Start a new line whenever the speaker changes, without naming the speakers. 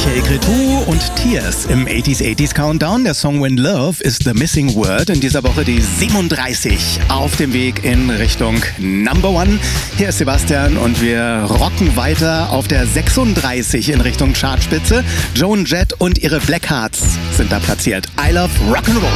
Michael Cretu und Tears im 80s Countdown. Der Song When Love is the Missing Word. In dieser Woche die 37 auf dem Weg in Richtung Number One. Hier ist Sebastian und wir rocken weiter auf der 36 in Richtung Chartspitze. Joan Jett und ihre Blackhearts sind da platziert. I Love Rock'n'Roll.